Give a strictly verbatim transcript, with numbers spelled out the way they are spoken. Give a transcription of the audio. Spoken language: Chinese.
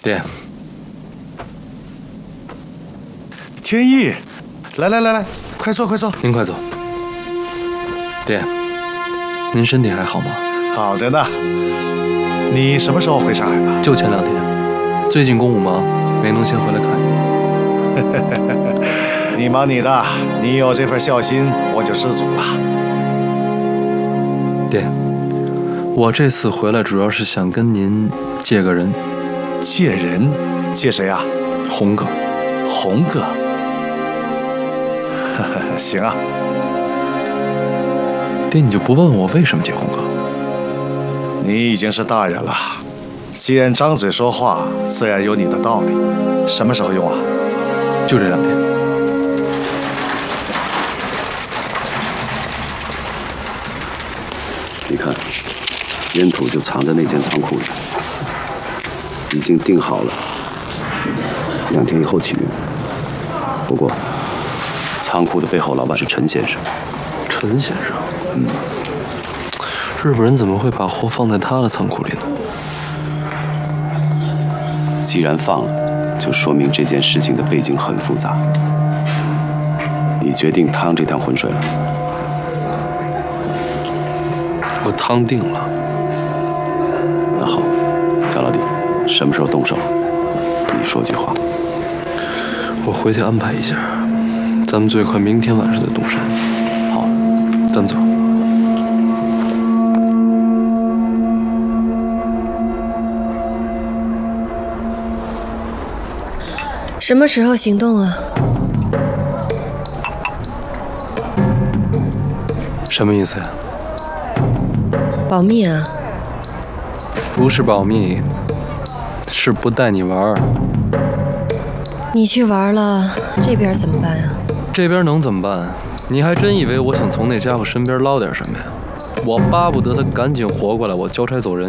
爹， 天意，来来来来，快坐快坐。 您快坐。爹，您身体还好吗？ 好着呢。你什么时候回上海的？ 就前两天。最近公务忙，没能先回来看你。你忙你的，你有这份孝心，我就知足了。 爹，我这次回来主要是想跟您借个人。 借人？借谁啊？ 红哥。 红哥。行啊。 爹，你就不问我为什么借红哥？ 你已经是大人了，既然张嘴说话，自然有你的道理。什么时候用啊？ 就这两天。 你看，烟土就藏在那间仓库里，已经定好了，两天以后起运。不过，仓库的背后老板是陈先生。 陈先生？ 嗯。 日本人怎么会把货放在他的仓库里呢？ 既然放了，就说明这件事情的背景很复杂。你决定趟这趟浑水了？ 我趟定了。 那好，小老弟，什么时候动手？你说句话。 我回去安排一下，咱们最快明天晚上就动身。 好， 咱们走。 什么时候行动啊？ 什么意思呀？ 保密啊？ 不是保密，是不带你玩。 你去玩了，这边怎么办啊？ 这边能怎么办？你还真以为我想从那家伙身边捞点什么呀？我巴不得他赶紧活过来，我交差走人。